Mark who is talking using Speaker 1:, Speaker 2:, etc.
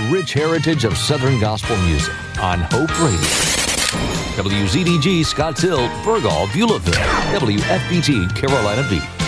Speaker 1: rich heritage of Southern gospel music on Hope Radio. WZDG Scotts Hill, Burgaw, Beulahville, WFPT Carolina Beach.